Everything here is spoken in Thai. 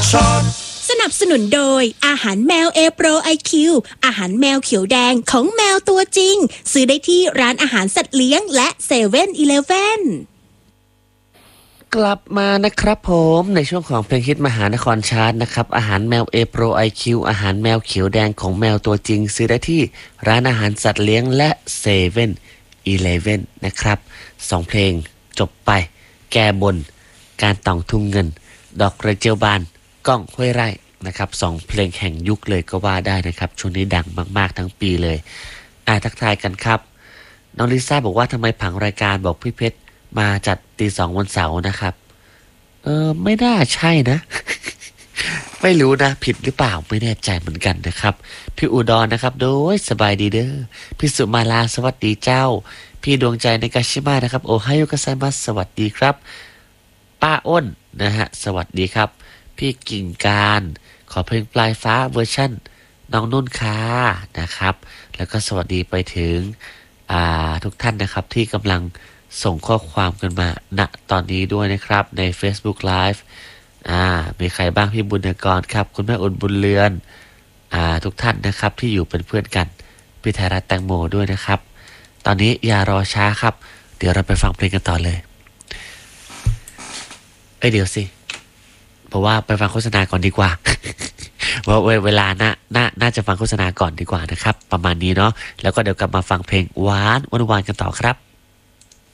สนับสนุนโดยอาหารแมวเอโปรไอคิวอาหารแมวเขียวแดงของแมวตัวจริงซื้อได้ที่ร้านอาหารสัตว์เลี้ยงและ7-Eleven กลับมานะครับผมในช่วงของเพลงฮิตมหานครชาร์ตนะครับอาหารแมวเอโปรไอคิวอาหารแมวเขียวแดงของแมวตัวจริงซื้อได้ที่ร้านอาหารสัตว์เลี้ยงและ7-Elevenนะครับ2เพลงจบไปแก้บนการต่องทุ่งเงินดอกกระเจียวบานก้องห้วยไร่นะครับ2เพลงแห่งยุคเลยก็ว่าได้นะครับช่วงนี้ดังมากๆทั้งปีเลยทักทายกันครับน้องลิซ่าบอกว่าทำไมผังรายการบอกพี่เพชรมาจัดตี 2วันเสาร์นะครับไม่น่าใช่นะ ไม่รู้นะผิดหรือเปล่าไม่แน่ใจเหมือนกันนะครับพี่อุดรนะครับโดยสบายดีเด้อพี่สุมาลาสวัสดีเจ้าพี่ดวงใจในกาชิมานะครับโอไฮโอกัสไซมัสสวัสดีครับป้าอ้นนะฮะสวัสดีครับพี่กิ่งการขอเพลงปลายฟ้าเวอร์ชั่นน้องนุ่นค่ะนะครับแล้วก็สวัสดีไปถึงทุกท่านนะครับที่กำลังส่งข้อความกันมาณตอนนี้ด้วยนะครับใน Facebook Live มีใครบ้างพี่บุญกรครับคุณแม่อุ่นบุญเรือนทุกท่านนะครับที่อยู่เป็นเพื่อนกันพี่ไทยรัฐแตงโมด้วยนะครับตอนนี้อย่ารอช้าครับเดี๋ยวเราไปฟังเพลงกันต่อเลยเดี๋ยวสิเพราะว่าไปฟังโฆษณาก่อนดีกว่า ว่าเวลาน่าจะฟังโฆษณาก่อนดีกว่านะครับประมาณนี้เนาะแล้วก็เดี๋ยวกลับมาฟังเพลงหวานกันต่อครับ